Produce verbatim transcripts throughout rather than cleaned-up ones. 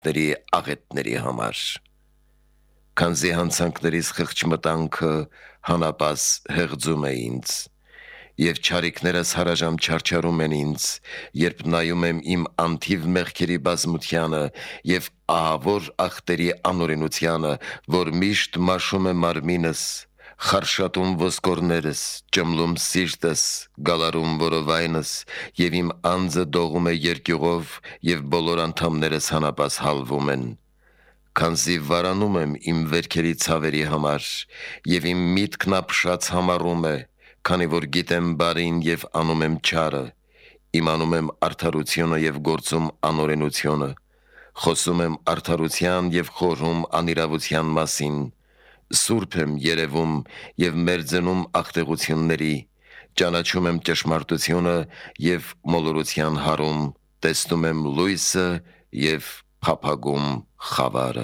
արարածների աղետների համար։ Քանզի հանցանքներից խղճ մտանքը հանապաս հեղձում է ինձ, և չարիքներս հարաժամ չարչարում են ինձ, երբ նայում եմ իմ անթիվ մեղքերի բազմությանը և ահավոր ախտերի անօրենությանը, որ միշտ մաշում է մարմինս, խարշատում ոսկորներս, ճմլում սիրտս, գալարում որովայնս, և իմ անձը դողում է երկյուղով, և բոլոր անդամներս հանապաս հալվում են։ Քանզի վարանում եմ իմ վերքերի ցավերի համար, և իմ միտքն ապշած համառում է, քանի որ գիտեմ բարին և անում եմ չարը, իմանում եմ արդարությունը և գործում անօրենությունը, խոսում եմ արդարության և խորհում անիրավության մասին, սուրբ եմ երևում և մերձենում աղտեղությունների, ճանաչում եմ ճշմարտությունը և մոլորության հարում, տեսնում եմ լույսը և փափագում խավարը։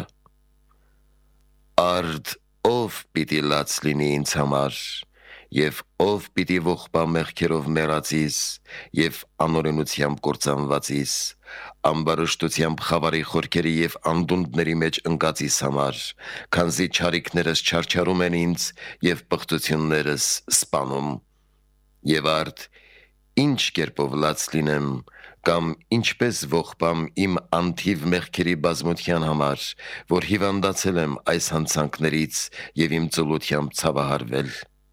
Արդ ով պիտի լաց լինի ինձ համար, և ով պիտի ողբա մեղքերով մեռածիս և անօրենությամբ կործանվածիս, ամբարշտությամբ խավարի խորքերի և անդունդների մեջ ընկածիս համար, քանզի չարիքներս չարչարում են ինձ և պղծություններս սպանում։ Եվ արդ ի՞նչ կերպով լաց լինեմ, կամ ինչպես ողբամ իմ անթիվ մեղքերի բազմության համար, որ հիվանդացել եմ այս հանցանքներից և իմ ծուլությամբ ցավահարվել։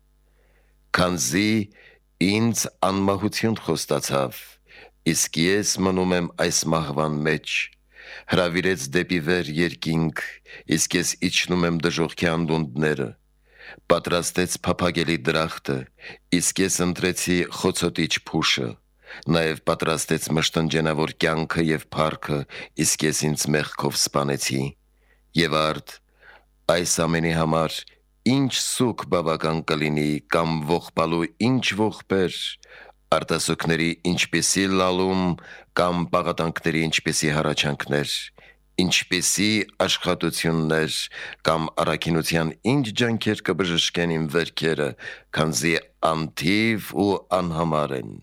Քանզի ինձ անմահություն խոստացավ, իսկ ես մնում եմ այս մահվան մեջ, հրավիրեց դեպի վեր երկինք, իսկ ես իջնում եմ դժոխքի անդունդները, պատրաստեց փափագելի դրախտը, իսկ ես ընտրեցի խոցոտիչ փուշը, նաև պատրաստեց մշտնջենավոր կյանքը և փառքը, իսկ ես ինձ մեղքով սպանեցի։ Եվ արդ այս ամենի համար ի՞նչ սուգ բավական կլինի, կամ ողբալու ի՞նչ ողբեր, արտասուքների ինչպիսի լալում, կամ պաղատանքների ինչպիսի հառաչանքներ, ինչպիսի աշխատություններ, կամ առաքինության ինչ ջանքեր կբժշկեն իմ վերքերը, քանզի անթիվ ու անհամար են։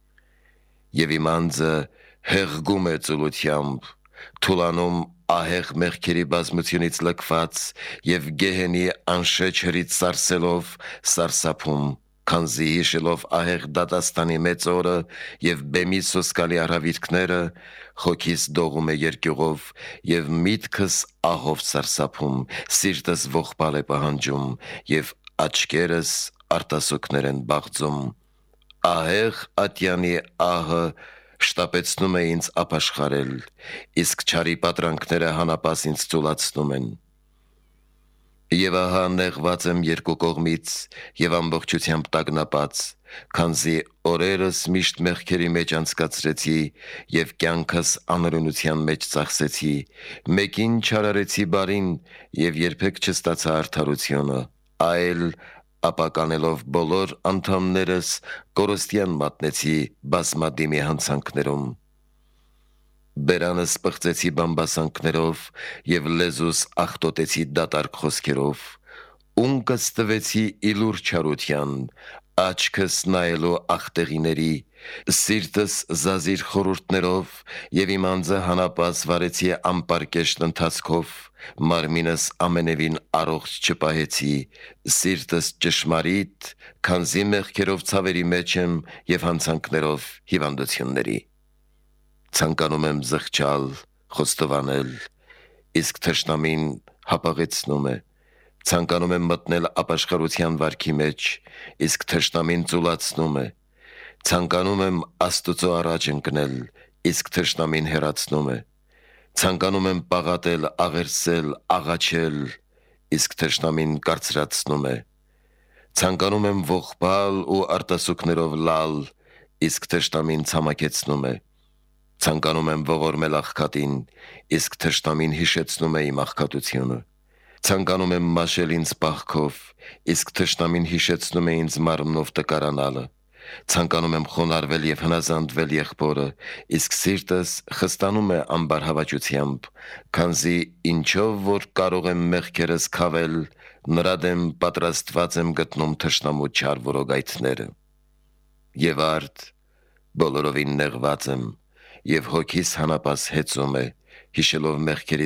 Եվ իմ անձը հեղգում է ծուլությամբ, թուլանում ահեղ մեղքերի բազմությունից լքված և գեհենի անշեջ հրից սարսելով սարսափում, քանզի հիշելով ահեղ դատաստանի մեծ օրը և բեմի սոսկալի արհավիրքները, հոգիս դողում է երկյուղով և միտքս ահով սարսափում, սիրտս ողբալ է պահանջում և աչքերս արտասուքներ են բաղձում։ Ահեղ ատյանի ահը շտապեցնում է ինձ ապաշխարել, իսկ չարի պատրանքները հանապաս ինձ ծուլացնում են։ Եվ ահա նեղված եմ երկու կողմից և ամբողջությամբ տագնապած, քանզի օրերս միշտ մեղքերի մեջ անցկացրեցի և կյանքս անօրենության մեջ ծախսեցի, մեկին չարարեցի բարին և երբեք չստացա արդարությունը, այլ ապականելով բոլոր անդամներս կորստյան մատնեցի բազմադիմի հանցանքներում։ Բերանս պղծեցի բամբասանքներով և լեզուս աղտոտեցի դատարկ խոսքերով, ունկս տվեցի ի լուր չարության, աչքս նայելու աղտեղիների, սիրտս զազիր խորհուրդներով և իմ անձը հանապաս վարեցի անպարկեշտ ընթացքով, մարմինս ամենևին առողջ չպահեցի, սիրտս ճշմարիտ, քանզի մեղքերով ցավերի մեջ եմ և հանցանքներով հիվանդությունների։ Ցանկանում եմ զղջալ, խոստովանել, իսկ թշնամին հապաղեցնում է, ցանկանում եմ մտնել ապաշխարության վարքի մեջ, իսկ թշնամին ծուլացնում է, ցանկանում եմ Աստուծո առաջ ընկնել, իսկ թշնամին հեռացնում է, ցանկանում եմ պաղատել, աղերսել, աղաչել, իսկ թշնամին կարծրացնում է, ցանկանում եմ ողբալ ու արտասուքներով լալ, իսկ թշնամին ցամաքեցնում է, ցանկանում եմ ողորմել աղքատին, իսկ թշնամին հիշեցնում է իմ աղքատությունը, ցանկանում եմ մաշել ինձ պահքով, իսկ թշնամին հիշեցնում է ինձ մարմնով տկարանալը, ցանկանում եմ խոնարհվել և հնազանդվել եղբորը, իսկ սիրտս խստանում է ամբարհավաճությամբ, քանզի ինչով որ կարող եմ մեղքերս քավել, նրա դեմ պատրաստված եմ գտնում թշնամու չար որոգայթները։ Եվ արդ բոլորովին նեղված եմ, և հոգիս հանապաս հեծում է, հիշելով մեղքերի